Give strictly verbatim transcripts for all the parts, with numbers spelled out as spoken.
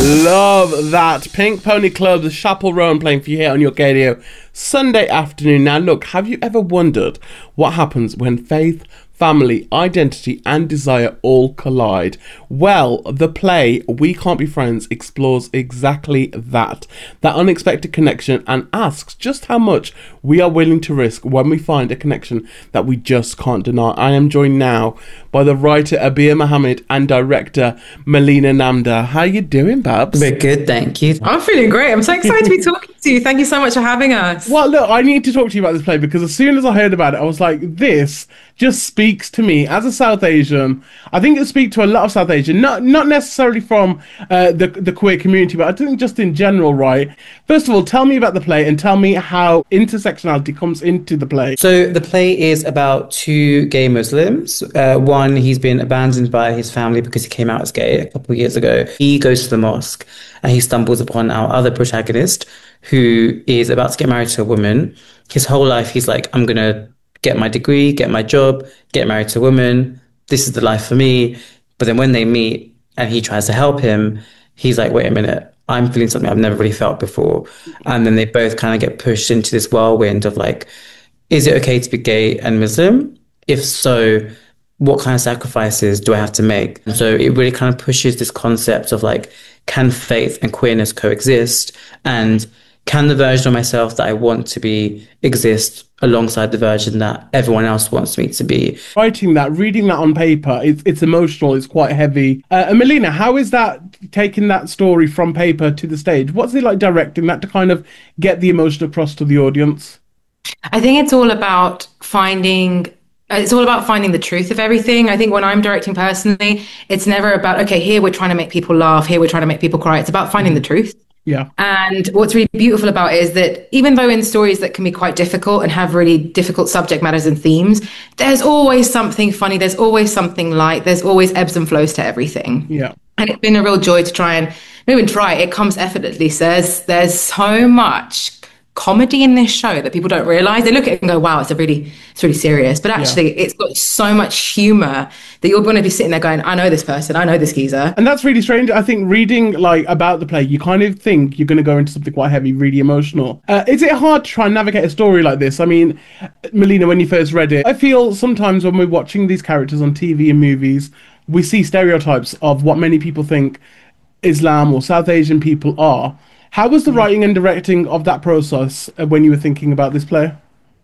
Love that. Pink Pony Club, the Chapel Roan playing for you here on your radio Sunday afternoon. Now look, have you ever wondered what happens when faith, family, identity and desire all collide? Well, the play We Can't Be Friends explores exactly that. That unexpected connection and asks just how much we are willing to risk when we find a connection that we just can't deny. I am joined now by the writer Abir Mohammed and director Melina Namdar. How you doing, Babs? We're good, thank you. I'm feeling great. I'm so excited to be talking to you. Thank you so much for having us. Well, look, I need to talk to you about this play because as soon as I heard about it, I was like, this just speaks to me as a South Asian. I think it speaks to a lot of South Asian, not not necessarily from uh, the the queer community, but I think just in general, right? First of all, tell me about the play and tell me how intersectionality comes into the play. So the play is about two gay Muslims. Uh, one, he's been abandoned by his family because he came out as gay a couple of years ago. He goes to the mosque and he stumbles upon our other protagonist who is about to get married to a woman. His whole life, he's like, I'm going to get my degree, get my job, get married to a woman. This is the life for me. But then when they meet and he tries to help him, he's like, wait a minute, I'm feeling something I've never really felt before. And then they both kind of get pushed into this whirlwind of like, is it okay to be gay and Muslim? If so, what kind of sacrifices do I have to make? And so it really kind of pushes this concept of like, can faith and queerness coexist? And can the version of myself that I want to be exist alongside the version that everyone else wants me to be? Writing that, reading that on paper, it's, it's emotional, it's quite heavy. Uh, and Melina, how is that taking that story from paper to the stage? What's it like directing that to kind of get the emotion across to the audience? I think it's all about finding It's all about finding the truth of everything. I think when I'm directing personally, it's never about, okay, here we're trying to make people laugh, here we're trying to make people cry. It's about finding the truth. Yeah. And what's really beautiful about it is that even though in stories that can be quite difficult and have really difficult subject matters and themes, there's always something funny, there's always something light, there's always ebbs and flows to everything. Yeah. And it's been a real joy to try and, not even try, it comes effortlessly. So there's, there's so much comedy in this show that people don't realize. They look at it and go, wow, it's a really it's really serious, but actually yeah. It's got so much humor that you're going to be sitting there going, I know this person, I know this geezer. And that's really strange. I think reading like about the play, you kind of think you're going to go into something quite heavy, really emotional. Uh, is it hard to try and navigate a story like this? I mean, Melina, when you first read it, I feel sometimes when we're watching these characters on T V and movies, we see stereotypes of what many people think Islam or South Asian people are. How was the writing and directing of that process when you were thinking about this play?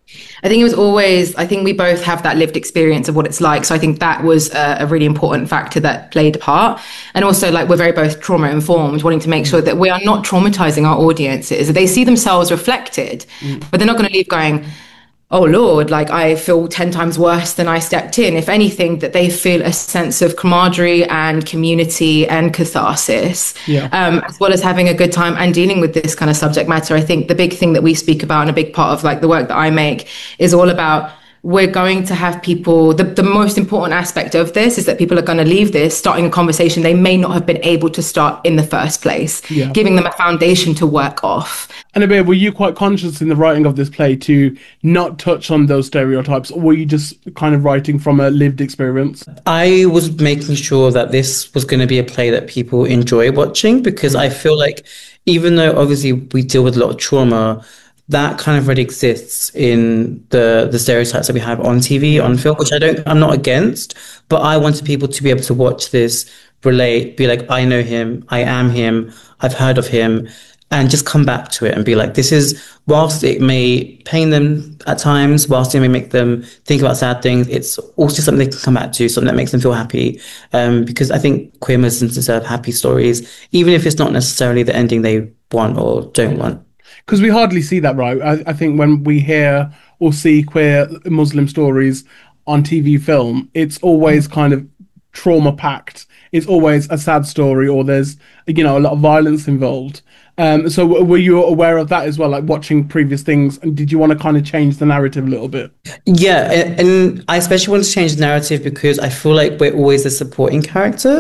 I think it was always, I think we both have that lived experience of what it's like. So I think that was a, a really important factor that played a part. And also, like, we're very both trauma informed, wanting to make sure that we are not traumatizing our audiences, that they see themselves reflected, mm. but they're not going to leave going, oh Lord, like I feel ten times worse than I stepped in. If anything, that they feel a sense of camaraderie and community and catharsis, yeah. um, as well as having a good time and dealing with this kind of subject matter. I think the big thing that we speak about and a big part of like the work that I make is all about, we're going to have people, the, the most important aspect of this is that people are going to leave this starting a conversation they may not have been able to start in the first place, yeah. giving them a foundation to work off. And Abir, were you quite conscious in the writing of this play to not touch on those stereotypes, or were you just kind of writing from a lived experience? I was making sure that this was going to be a play that people enjoy watching, because I feel like even though obviously we deal with a lot of trauma, that kind of already exists in the the stereotypes that we have on T V, on film, which I don't, I'm not against, but I wanted people to be able to watch this, relate, be like, I know him, I am him, I've heard of him, and just come back to it and be like, this is, whilst it may pain them at times, whilst it may make them think about sad things, it's also something they can come back to, something that makes them feel happy. Um, because I think queer Muslims deserve happy stories, even if it's not necessarily the ending they want or don't want. Because we hardly see that, right? I, I think when we hear or see queer Muslim stories on T V film, it's always kind of trauma-packed. It's always a sad story, or there's, you know, a lot of violence involved. Um, so w- were you aware of that as well, like watching previous things? And did you want to kind of change the narrative a little bit? Yeah, and, and I especially want to change the narrative because I feel like we're always a supporting character.